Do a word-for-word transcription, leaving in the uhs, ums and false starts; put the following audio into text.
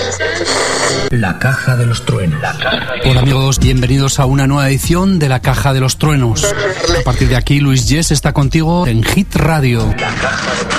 La Caja de los Truenos. Hola amigos, bienvenidos a una nueva edición de La Caja de los Truenos. A partir de aquí, Luis Yes está contigo en Hit Radio.